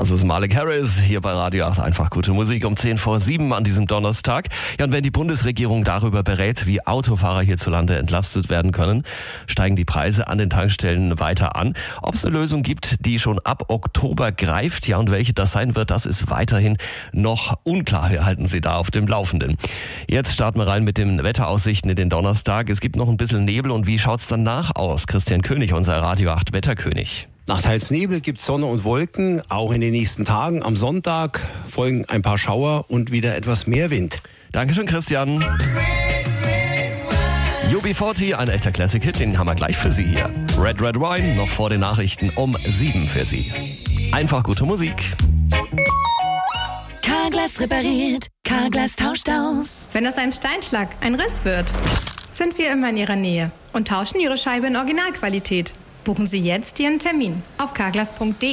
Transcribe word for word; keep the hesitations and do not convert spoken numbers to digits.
Das ist Malik Harris hier bei Radio acht. Einfach gute Musik um zehn vor sieben an diesem Donnerstag. Ja, und wenn die Bundesregierung darüber berät, wie Autofahrer hierzulande entlastet werden können, steigen die Preise an den Tankstellen weiter an. Ob es eine Lösung gibt, die schon ab Oktober greift, ja, und welche das sein wird, das ist weiterhin noch unklar. Wir halten Sie da auf dem Laufenden. Jetzt starten wir rein mit den Wetteraussichten in den Donnerstag. Es gibt noch ein bisschen Nebel und wie schaut's danach aus? Christian König, unser Radio acht Wetterkönig. Nach teils Nebel gibt's Sonne und Wolken, auch in den nächsten Tagen. Am Sonntag folgen ein paar Schauer und wieder etwas mehr Wind. Dankeschön, Christian. U B vierzig, ein echter Classic-Hit, den haben wir gleich für Sie hier. Red Red Wine, noch vor den Nachrichten um sieben für Sie. Einfach gute Musik. Carglass repariert, Carglass tauscht aus. Wenn aus einem Steinschlag ein Riss wird, sind wir immer in Ihrer Nähe und tauschen Ihre Scheibe in Originalqualität. Buchen Sie jetzt Ihren Termin auf carglass punkt de.